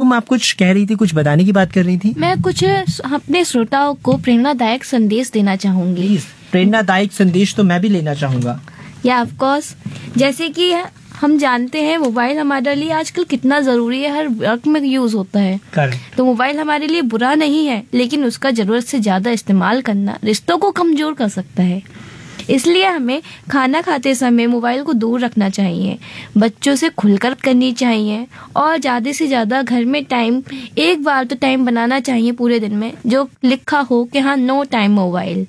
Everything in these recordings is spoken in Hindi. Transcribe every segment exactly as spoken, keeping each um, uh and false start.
कुमकुम, आप कुछ कह रही थी, कुछ बताने की बात कर रही थी? मैं कुछ अपने श्रोताओं को प्रेरणादायक संदेश देना चाहूंगी। प्लीज, प्रेरणादायक संदेश तो मैं भी लेना चाहूंगा। या ऑफ कोर्स, जैसे कि हम जानते हैं मोबाइल हमारे लिए आजकल कितना जरूरी है, हर वक्त में यूज होता है। करेक्ट। तो मोबाइल हमारे लिए बुरा नहीं है, लेकिन उसका जरूरत से ज्यादा इस्तेमाल करना रिश्तों को कमजोर कर सकता है। इसलिए हमें खाना खाते समय मोबाइल को दूर रखना चाहिए, बच्चों से खुलकर करनी चाहिए और ज्यादा से ज्यादा घर में टाइम, एक बार तो टाइम बनाना चाहिए पूरे दिन में जो लिखा हो कि हाँ नो टाइम मोबाइल।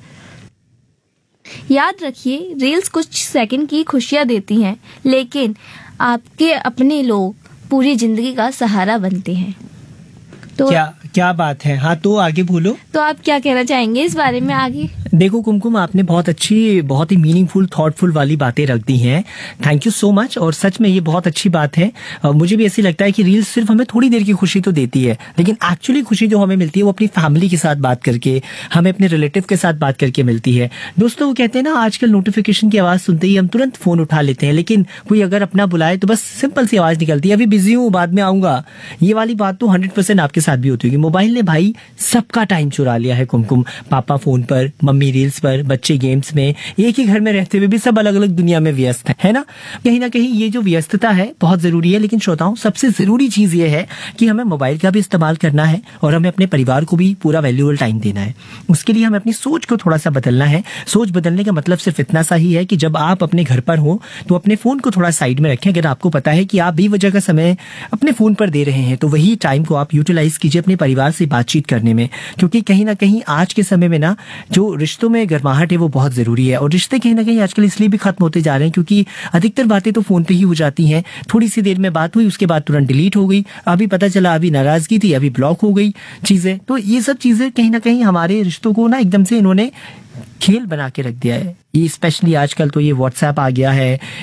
याद रखिए, रील्स कुछ सेकंड की खुशियां देती हैं, लेकिन आपके अपने लोग पूरी जिंदगी का सहारा बनते हैं। तो क्या क्या बात है। हाँ, तो आगे बोलो। तो आप क्या कहना चाहेंगे इस बारे में आगे? देखो कुमकुम, आपने बहुत अच्छी, बहुत ही मीनिंगफुल, थॉटफुल वाली बातें रख दी हैं। Thank you so much. और सच में ये बहुत अच्छी बात है। मुझे भी ऐसी लगता है कि रील्स सिर्फ हमें थोड़ी देर की खुशी तो देती है, लेकिन एक्चुअली खुशी जो हमें मिलती है वो अपनी फैमिली के साथ बात करके, हमें अपने रिलेटिव के साथ बात करके मिलती है। दोस्तों, वो कहते हैं ना, आजकल नोटिफिकेशन की आवाज सुनते ही हम तुरंत फोन उठा लेते हैं, लेकिन कोई अगर अपना बुलाए तो बस सिंपल सी आवाज निकलती है, अभी बिजी हूँ, बाद में आऊंगा। ये वाली बात तो हंड्रेड परसेंट आपके साथ भी होती होगी। मोबाइल ने भाई सबका टाइम चुरा लिया है कुमकुम। पापा फोन पर, मम्मी रील्स पर, बच्चे गेम्स में, एक ही घर में रहते हुए भी सब अलग अलग दुनिया में व्यस्त है ना। कहीं ना कहीं ये जो व्यस्तता है बहुत जरूरी है, लेकिन श्रोताओं, सबसे जरूरी चीज ये है कि हमें मोबाइल का भी इस्तेमाल करना है और हमें अपने परिवार को भी पूरा वैल्यूएबल टाइम देना है। उसके लिए हमें अपनी सोच को थोड़ा सा बदलना है। सोच बदलने का मतलब सिर्फ इतना सा ही है कि जब आप अपने घर पर हो तो अपने फोन को थोड़ा साइड में रखें। अगर आपको पता है कि आप बेवजह का समय अपने फोन पर दे रहे हैं तो वही टाइम को आप यूटिलाइज कीजिए अपने परिवार से बातचीत करने में, क्योंकि कहीं ना कहीं आज के समय में ना जो रिश्तों में गर्माहट है वो बहुत जरूरी है। और रिश्ते कहीं ना कहीं आजकल इसलिए भी खत्म होते जा रहे हैं क्योंकि अधिकतर बातें तो फोन पे ही हो जाती हैं। थोड़ी सी देर में बात हुई, उसके बाद तुरंत डिलीट हो गई, अभी पता चला अभी नाराजगी थी, अभी ब्लॉक हो गई चीजें। तो ये सब चीजें कहीं ना कहीं हमारे रिश्तों को ना एकदम से इन्होंने खेल बना के रख दिया है। ये स्पेशली आजकल तो ये व्हाट्सएप आ गया है,